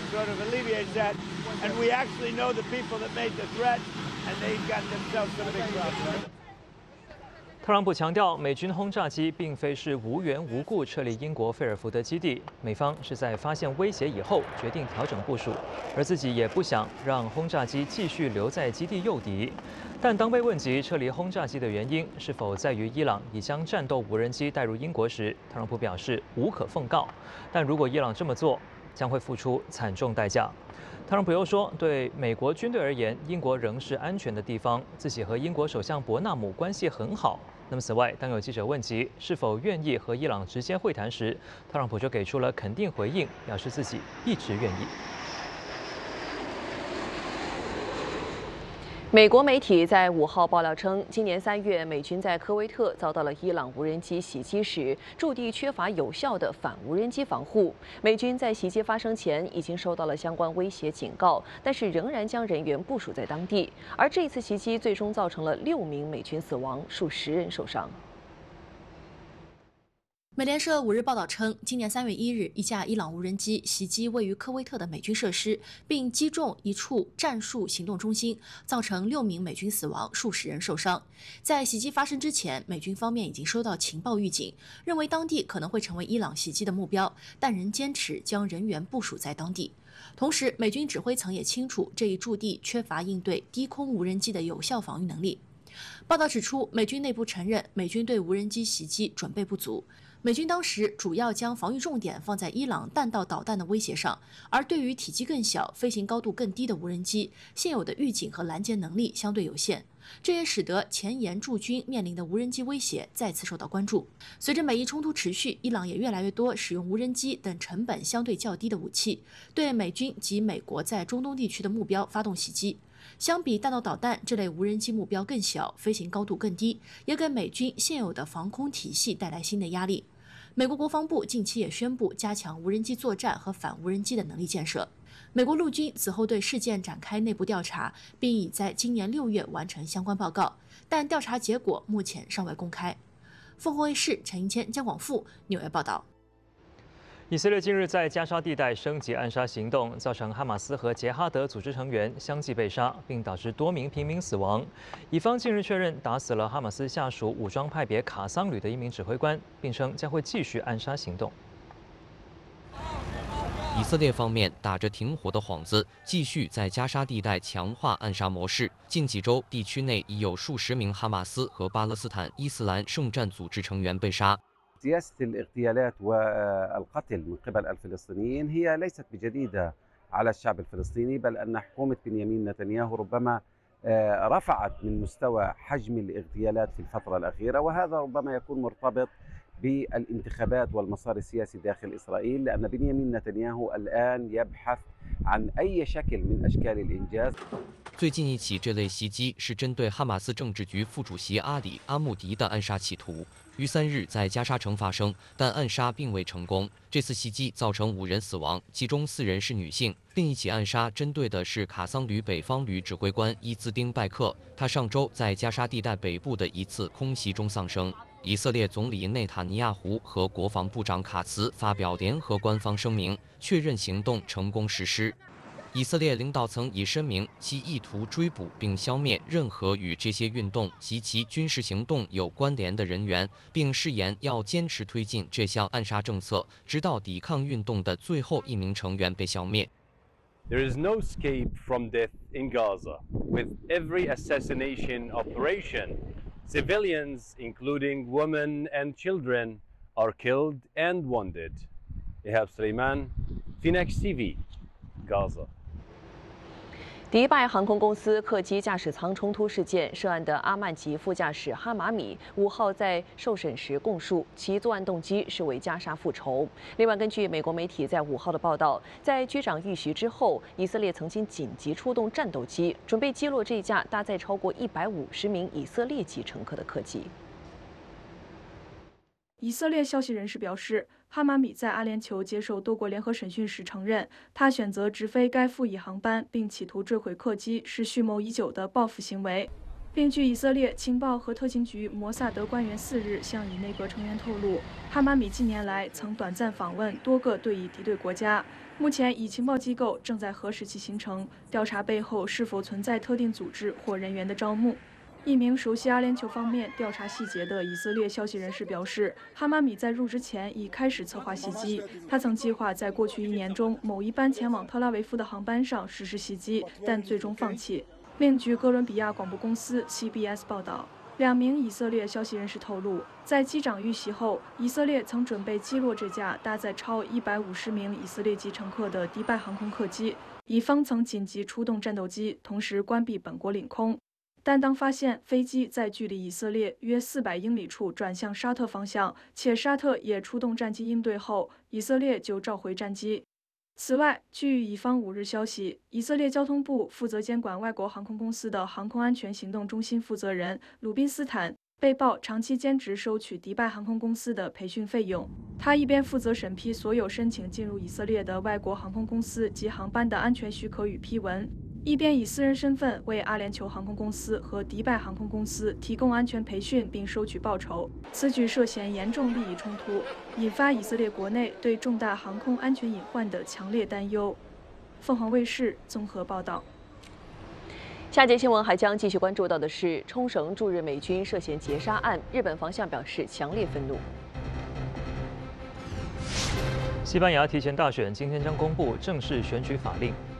sort of alleviates that. And we actually know the people that made the threat, and they've got themselves some big problems. 特朗普强调，美军轰炸机并非是无缘无故撤离英国菲尔福德基地，美方是在发现威胁以后决定调整部署，而自己也不想让轰炸机继续留在基地诱敌。但当被问及撤离轰炸机的原因是否在于伊朗已将战斗无人机带入英国时，特朗普表示无可奉告。但如果伊朗这么做，将会付出惨重代价。特朗普又说，对美国军队而言，英国仍是安全的地方，自己和英国首相伯纳姆关系很好。那么，此外，当有记者问及是否愿意和伊朗直接会谈时，特朗普就给出了肯定回应，表示自己一直愿意。 美国媒体在5号爆料称，今年3月，美军在科威特遭到了伊朗无人机袭击时，驻地缺乏有效的反无人机防护。美军在袭击发生前已经收到了相关威胁警告，但是仍然将人员部署在当地。而这次袭击最终造成了6名美军死亡，数10人受伤。 美联社5日报道称，今年3月1日，一架伊朗无人机袭击位于科威特的美军设施，并击中一处战术行动中心，造成6名美军死亡，数10人受伤。在袭击发生之前，美军方面已经收到情报预警，认为当地可能会成为伊朗袭击的目标，但仍坚持将人员部署在当地。同时，美军指挥层也清楚这一驻地缺乏应对低空无人机的有效防御能力。报道指出，美军内部承认美军对无人机袭击准备不足。美军当时主要将防御重点放在伊朗弹道导弹的威胁上，而对于体积更小、飞行高度更低的无人机，现有的预警和拦截能力相对有限。这也使得前沿驻军面临的无人机威胁再次受到关注。随着美伊冲突持续，伊朗也越来越多使用无人机等成本相对较低的武器，对美军及美国在中东地区的目标发动袭击。相比弹道导弹，这类无人机目标更小，飞行高度更低，也给美军现有的防空体系带来新的压力。美国国防部近期也宣布加强无人机作战和反无人机的能力建设。美国陆军此后对事件展开内部调查，并已在今年6月完成相关报告，但调查结果目前尚未公开。凤凰卫视陈英谦、姜广富纽约报道。 以色列近日在加沙地带升级暗杀行动，造成哈马斯和杰哈德组织成员相继被杀，并导致多名平民死亡。以方近日确认打死了哈马斯下属武装派别卡桑旅的一名指挥官，并称将会继续暗杀行动。 以色列方面打着停火的幌子，继续在加沙地带强化暗杀模式。近几周，地区内已有数十名哈马斯和巴勒斯坦伊斯兰圣战组织成员被杀。 سياسة الاغتيالات والقتل من قبل الفلسطينيين هي ليست بجديدة على الشعب الفلسطيني، بل أن حكومة بنيامين نتنياهو ربما رفعت من مستوى حجم الاغتيالات في الفترة الأخيرة، وهذا ربما يكون مرتبط بالانتخابات والمسار السياسي داخل إسرائيل، لأن بنيامين نتنياهو الآن يبحث عن أي شكل من أشكال الإنجاز。 最近一起这类袭击是针对哈马斯政治局副主席阿里·阿穆迪的暗杀企图，于3日在加沙城发生，但暗杀并未成功。这次袭击造成5人死亡，其中4人是女性。另一起暗杀针对的是卡桑旅北方旅指挥官伊兹丁拜克，他上周在加沙地带北部的一次空袭中丧生。以色列总理内塔尼亚胡和国防部长卡茨发表联合官方声明，确认行动成功实施。以色列领导层已声明，其意图追捕并消灭任何与这些运动及其军事行动有关联的人员，并誓言要坚持推进这项暗杀政策，直到抵抗运动的最后一名成员被消灭。 There is no escape from death in Gaza. With every assassination operation, civilians, including women and children, are killed and wounded. Ihab Suleiman, Phoenix TV, Gaza. 迪拜航空公司客机驾驶舱冲突事件涉案的阿曼籍副驾驶哈马米5号在受审时供述，其作案动机是为加沙复仇。另外，根据美国媒体在5号的报道，在机长遇袭之后，以色列曾经紧急出动战斗机，准备击落这架搭载超过150名以色列籍乘客的客机。 以色列消息人士表示，哈马米在阿联酋接受多国联合审讯时承认，他选择直飞该副翼航班并企图坠毁客机是蓄谋已久的报复行为。并据以色列情报和特勤局摩萨德官员4日向以内阁成员透露，哈马米近年来曾短暂访问多个对以敌对国家， 目前，以情报机构正在核实其行程，调查背后是否存在特定组织或人员的招募。一名熟悉阿联酋方面调查细节的以色列消息人士表示，哈马米在入职前已开始策划袭击。他曾计划在过去1年中某一班前往特拉维夫的航班上实施袭击，但最终放弃。另据哥伦比亚广播公司 CBS 报道，2名以色列消息人士透露，在机长遇袭后，以色列曾准备击落这架搭载超150名以色列籍乘客的迪拜航空客机，以方曾紧急出动战斗机，同时关闭本国领空。但当发现飞机在距离以色列约400英里处转向沙特方向，且沙特也出动战机应对后，以色列就召回战机。此外，据以方5日消息，以色列交通部负责监管外国航空公司的航空安全行动中心负责人鲁宾斯坦被曝长期兼职收取迪拜航空公司的培训费用。他一边负责审批所有申请进入以色列的外国航空公司及航班的安全许可与批文，一边以私人身份为阿联酋航空公司和迪拜航空公司提供安全培训并收取报酬。此举涉嫌严重利益冲突，引发以色列国内对重大航空安全隐患的强烈担忧。凤凰卫视综合报道。 下节新闻还将继续关注到的是冲绳驻日美军涉嫌劫杀案，日本方向表示强烈愤怒。 西班牙提前大选今天将公布正式选举法令。